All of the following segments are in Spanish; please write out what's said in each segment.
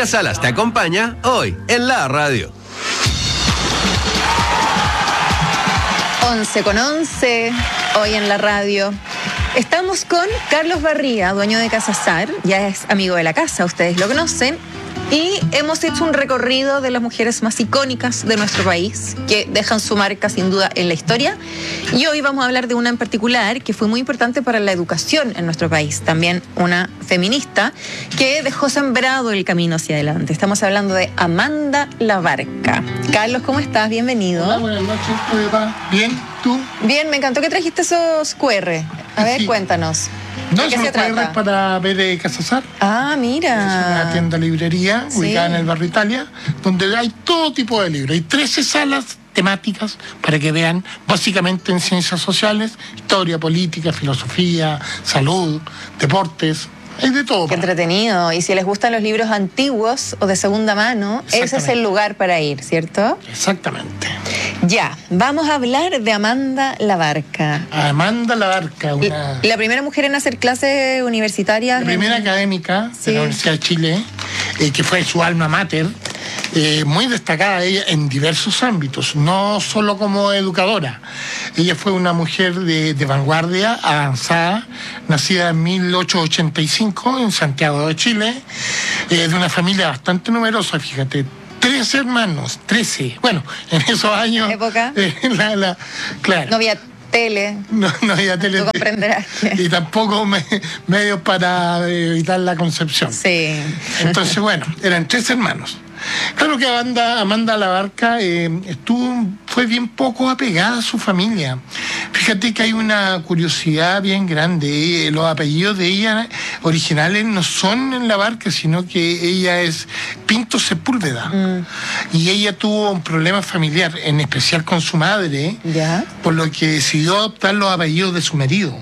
Salas te acompaña hoy en la radio. 11:11, hoy en la radio. Estamos con Carlos Barría, dueño de Casa Sar, ya es amigo de la casa, ustedes lo conocen, y hemos hecho un recorrido de las mujeres más icónicas de nuestro país, que dejan su marca sin duda en la historia, y hoy vamos a hablar de una en particular que fue muy importante para la educación en nuestro país, también una feminista que dejó sembrado el camino hacia adelante. Estamos hablando de Amanda Labarca. Carlos, ¿cómo estás? Bienvenido. Hola, buenas noches, ¿cómo va? ¿Bien? ¿Tú? Bien, me encantó que trajiste esos QR. A ver, Sí. Cuéntanos. No, ¿De qué son se los QR trata? para ver Casa Sar. Ah, Es mira. una tienda-librería Sí. ubicada en el barrio Italia, donde hay todo tipo de libros. Hay 13 salas temáticas para que vean, básicamente en ciencias sociales, historia, política, filosofía, salud, deportes. Hay de todo. Qué entretenido. Y si les gustan los libros antiguos o de segunda mano, ese es Exactamente. el lugar para ir, ¿cierto? Exactamente. Ya, vamos a hablar de Amanda Labarca. Amanda Labarca, una... La primera mujer en hacer clases universitarias. La primera académica Sí. de la Universidad de Chile, que fue su alma mater, muy destacada ella en diversos ámbitos, no solo como educadora. Ella fue una mujer de vanguardia, avanzada, nacida en 1885 en Santiago de Chile, de una familia bastante numerosa, fíjate. 13 hermanos, 13. Bueno, en esos años... ¿Época? Claro. No había tele. No había tele. Tú comprenderás que... Y tampoco medios para evitar la concepción. Sí. Entonces, bueno, eran 3 hermanos. Claro que Amanda Labarca fue bien poco apegada a su familia. Fíjate que hay una curiosidad bien grande. Los apellidos de ella originales no son en Labarca, sino que ella es Pinto Sepúlveda. Y ella tuvo un problema familiar, en especial con su madre, ¿Ya? por lo que decidió adoptar los apellidos de su marido.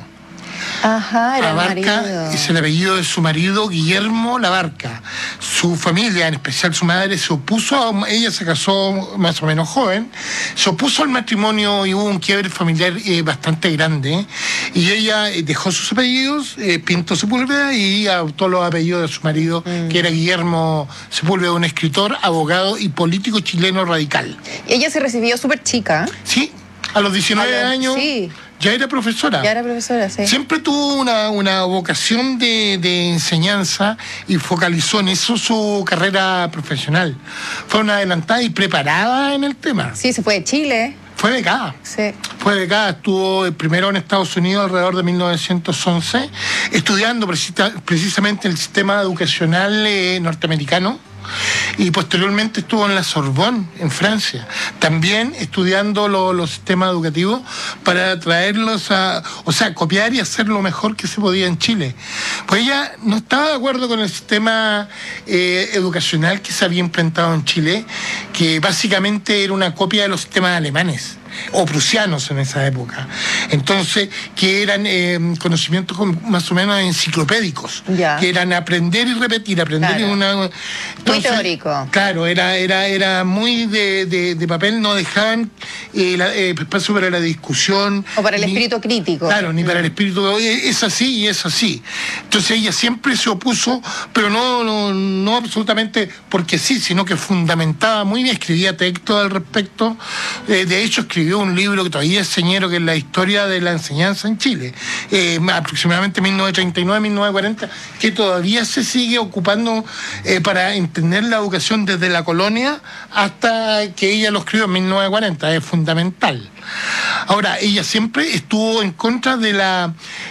Ajá, era el Labarca marido. es el apellido de su marido, Guillermo Labarca. Su familia, en especial su madre, se opuso, ella se casó más o menos joven, se opuso al matrimonio y hubo un quiebre familiar bastante grande. Y ella dejó sus apellidos, Pinto Sepúlveda, y adoptó los apellidos de su marido, que era Guillermo Sepúlveda, un escritor, abogado y político chileno radical. Y ella se recibió súper chica. Sí, a los 19 años Sí, ya era profesora. ya era profesora, sí. Siempre tuvo una vocación de enseñanza y focalizó en eso su carrera profesional. Fue una adelantada y preparada en el tema. Sí, se fue de Chile. Fue becada. Sí. Fue becada, estuvo primero en Estados Unidos alrededor de 1911, estudiando precisamente el sistema educacional norteamericano. Y posteriormente estuvo en la Sorbonne, en Francia, también estudiando los sistemas educativos para traerlos copiar y hacer lo mejor que se podía en Chile. Pues ella no estaba de acuerdo con el sistema educacional que se había implantado en Chile, que básicamente era una copia de los sistemas alemanes o prusianos en esa época. Entonces, que eran conocimientos más o menos enciclopédicos, Ya. que eran aprender y repetir, aprender Claro. en una... Muy Entonces, teórico. Claro, era muy de papel, no dejaban espacio para la discusión. O para el ni- espíritu crítico. Claro, ni para el espíritu, es así y es así. Entonces ella siempre se opuso, pero no absolutamente porque sí, sino que fundamentaba muy bien, escribía textos al respecto. De hecho, escribió un libro que todavía es señero, que es la historia de la enseñanza en Chile, aproximadamente 1939-1940, que todavía se sigue ocupando para entender la educación desde la colonia hasta que ella lo escribió en 1940, es fundamental. Ahora, ella siempre estuvo en contra de la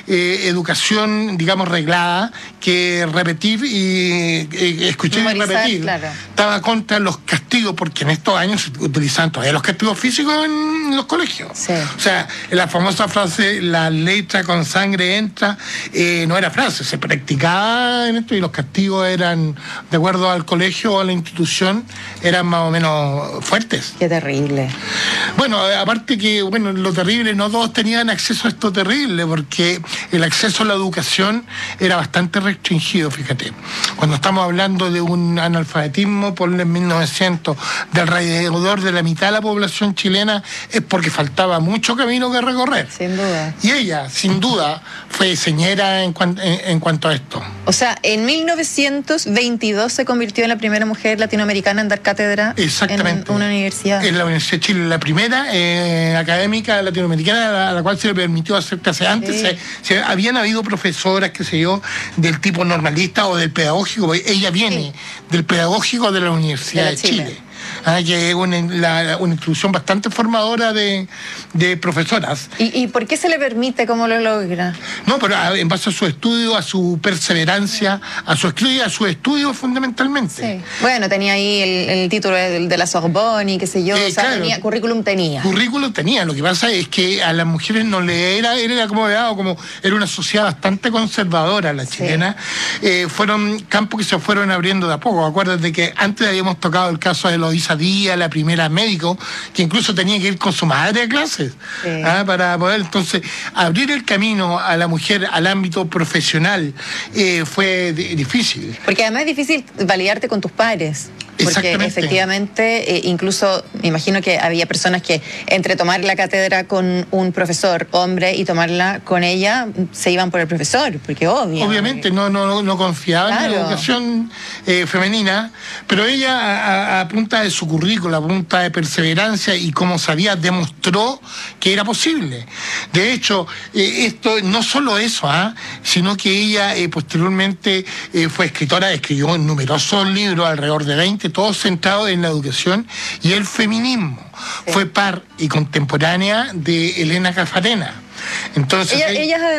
educación, digamos, reglada, que repetir y escuchar y Memorizar, repetir. claro. Estaba contra los castigos, porque en estos años se utilizaban todavía los castigos físicos en los colegios. Sí. O sea, la famosa frase, la letra con sangre entra, no era frase, se practicaba en esto y los castigos eran, de acuerdo al colegio o a la institución, eran más o menos fuertes. Qué terrible. Bueno, aparte que, bueno, lo terrible, no todos tenían acceso a esto terrible, porque el acceso a la educación era bastante restringido, fíjate. Cuando estamos hablando de un analfabetismo, por en 1900, de alrededor de la mitad de la población chilena, es porque faltaba mucho camino que recorrer. Sin duda. Y ella, sin duda, fue señera en cuanto a esto. O sea, en 1922 se convirtió en la primera mujer latinoamericana en dar cátedra en una universidad. En la Universidad de Chile, la primera académica latinoamericana a la cual se le permitió hacer clases. Antes habían habido profesoras, qué sé yo, del tipo normalista o del pedagógico. Ella viene del pedagógico de la Universidad de Chile. Que es una institución bastante formadora de profesoras. ¿Y por qué se le permite? ¿Cómo lo logra? No, pero en base a su estudio, a su perseverancia, a su estudio fundamentalmente. Sí. Bueno, tenía ahí el título de la Sorbonne y qué sé yo, o sea, claro, currículum tenía. Currículum tenía, lo que pasa es que a las mujeres no le era como era una sociedad bastante conservadora la chilena. Fueron campos que se fueron abriendo de a poco. Acuérdate que antes habíamos tocado el caso de Eloísa Díaz, la primera médico, que incluso tenía que ir con su madre a clases para poder entonces abrir el camino a la mujer al ámbito profesional. Fue difícil. Porque además es difícil validarte con tus pares. Porque efectivamente, incluso me imagino que había personas que entre tomar la cátedra con un profesor hombre y tomarla con ella, se iban por el profesor, porque obviamente no confiaban en la educación femenina, pero ella a punta de su currícula, a punta de perseverancia y como sabía, demostró que era posible. De hecho, esto no solo eso, sino que ella posteriormente fue escritora, escribió numerosos libros, alrededor de 20, todos centrados en la educación y el feminismo. Fue par y contemporánea de Elena Caffarena. Entonces, ella